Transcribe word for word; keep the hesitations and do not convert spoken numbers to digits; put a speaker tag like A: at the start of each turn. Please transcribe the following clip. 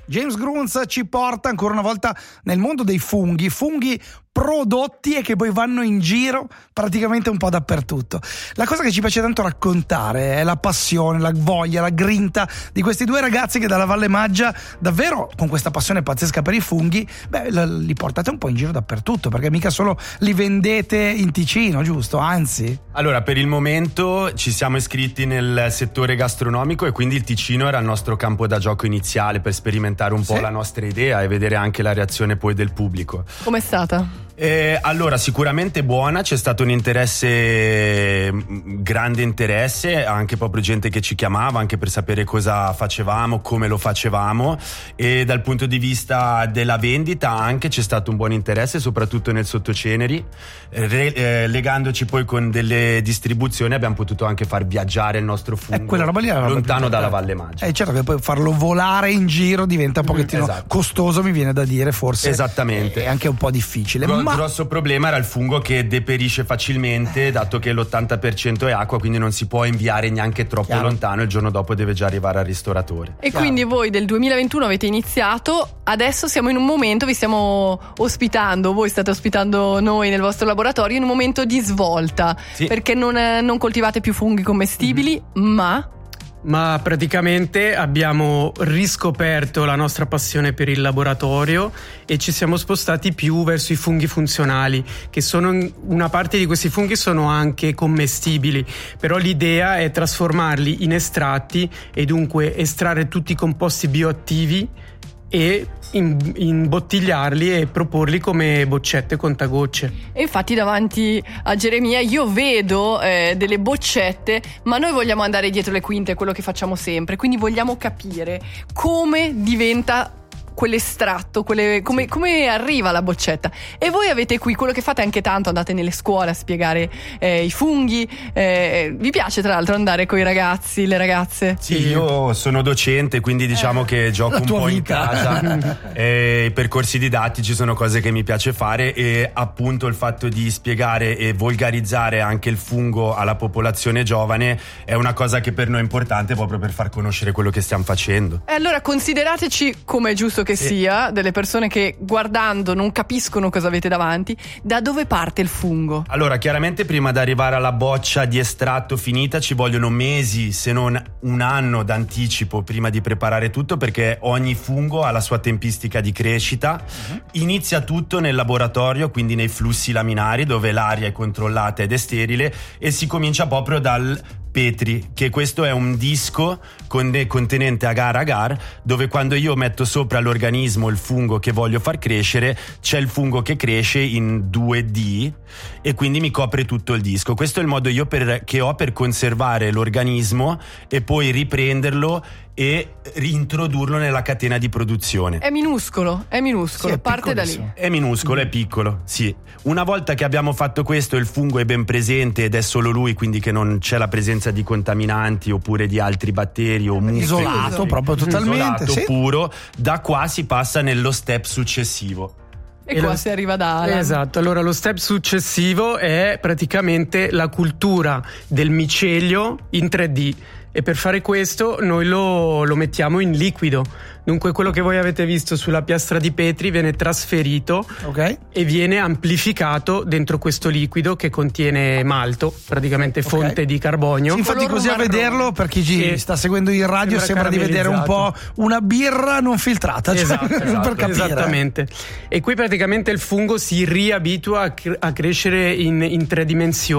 A: James Grunz ci porta ancora una volta nel mondo dei funghi, funghi prodotti e che poi vanno in giro praticamente un po' dappertutto. La cosa che ci piace tanto raccontare è la passione, la voglia, la grinta di questi due ragazzi che dalla Valle Maggia, davvero con questa passione pazzesca per i funghi, beh, li portate un po' in giro dappertutto, perché mica solo li vendete in Ticino, giusto? Anzi.
B: Allora, per il momento ci siamo iscritti nel settore gastronomico e quindi il Ticino era il nostro campo da gioco iniziale per sperimentare un po'
A: sì.
B: la nostra idea e vedere anche la reazione poi del pubblico.
C: Com'è stata?
B: Eh, allora, sicuramente buona, c'è stato un interesse, grande interesse, anche proprio gente che ci chiamava anche per sapere cosa facevamo, come lo facevamo, e dal punto di vista della vendita anche c'è stato un buon interesse, soprattutto nel sottoceneri. Re, eh, legandoci poi con delle distribuzioni abbiamo potuto anche far viaggiare il nostro fungo
A: eh, quella roba lì era
B: lontano dalla Valle Maggia.
A: Eh, certo che poi farlo volare in giro diventa un pochettino
B: esatto.
A: costoso, mi viene da dire, forse.
B: Esattamente.
A: È anche un po' difficile.
B: Il
A: ma...
B: grosso problema era il fungo che deperisce facilmente, dato che l'ottanta per cento è acqua, quindi non si può inviare neanche troppo
A: Chiaro.
B: lontano, il giorno dopo deve già arrivare al ristoratore.
C: E quindi voi del duemilaventuno avete iniziato, adesso siamo in un momento, vi stiamo ospitando, voi state ospitando noi nel vostro laboratorio in un momento di svolta,
B: sì.
C: perché non, non coltivate più funghi commestibili, mm-hmm. ma...
D: Ma praticamente abbiamo riscoperto la nostra passione per il laboratorio e ci siamo spostati più verso i funghi funzionali, che sono, una parte di questi funghi sono anche commestibili, però l'idea è trasformarli in estratti e dunque estrarre tutti i composti bioattivi e imbottigliarli e proporli come boccette contagocce.
C: E infatti davanti a Geremia io vedo eh, delle boccette, ma noi vogliamo andare dietro le quinte, è quello che facciamo sempre, quindi vogliamo capire come diventa quell'estratto, quelle, come, come arriva la boccetta. E voi avete qui quello che fate anche tanto, andate nelle scuole a spiegare eh, i funghi, eh, vi piace tra l'altro andare con i ragazzi, le ragazze?
B: Sì, io sono docente, quindi diciamo eh, che gioco un po' vita. in casa e i percorsi didattici sono cose che mi piace fare, e appunto il fatto di spiegare e volgarizzare anche il fungo alla popolazione giovane è una cosa che per noi è importante, proprio per far conoscere quello che stiamo facendo.
C: E allora considerateci, come è giusto che sì. sia, delle persone che guardando non capiscono cosa avete davanti. Da dove parte il fungo?
B: Allora, chiaramente prima di arrivare alla boccia di estratto finita ci vogliono mesi, se non un anno d'anticipo prima di preparare tutto, perché ogni fungo ha la sua tempistica di crescita. Uh-huh. Inizia tutto nel laboratorio, quindi nei flussi laminari dove l'aria è controllata ed è sterile, e si comincia proprio dal Petri, che questo è un disco contenente agar agar, dove quando io metto sopra l'organismo il fungo che voglio far crescere, c'è il fungo che cresce in due D e quindi mi copre tutto il disco. Questo è il modo io per, che ho per conservare l'organismo e poi riprenderlo e reintrodurlo nella catena di produzione.
C: È minuscolo, è minuscolo,
A: sì, è
C: parte da lì.
B: È minuscolo, è piccolo, sì. Una volta che abbiamo fatto questo, il fungo è ben presente ed è solo lui, quindi che non c'è la presenza di contaminanti oppure di altri batteri o muffe.
A: Isolato, proprio totalmente.
B: Isolato,
A: sì.
B: puro. Da qua si passa nello step successivo.
C: E, e qua lo... si arriva da Alan.
D: Esatto, allora lo step successivo è praticamente la cultura del micelio in tre D. E per fare questo noi lo, lo mettiamo in liquido. Dunque quello che voi avete visto sulla piastra di Petri viene trasferito, okay, e viene amplificato dentro questo liquido che contiene malto, praticamente fonte okay. di carbonio.
A: Sì, infatti così marrone. A vederlo, per chi ci sì. sta seguendo in radio, sembra, sembra di vedere un po' una birra non filtrata,
D: esatto,
A: cioè,
D: esatto,
A: per capire.
D: Esattamente. E qui praticamente il fungo si riabitua a, cre- a crescere in, in tre dimensioni.